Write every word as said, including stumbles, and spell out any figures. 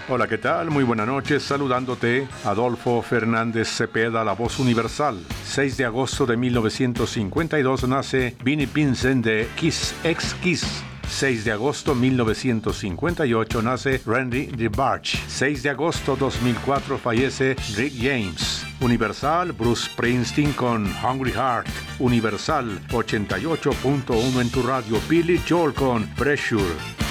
Hola, ¿qué tal? Muy buenas noches, saludándote. Adolfo Fernández Cepeda, la voz universal. seis de agosto de mil novecientos cincuenta y dos nace Vinnie Vincent de Kiss X Kiss. seis de agosto de mil novecientos cincuenta y ocho nace Randy DeBarge. seis de agosto de dos mil cuatro fallece Rick James. Universal, Bruce Springsteen con Hungry Heart. Universal ochenta y ocho punto uno en tu radio. Billy Joel con Pressure.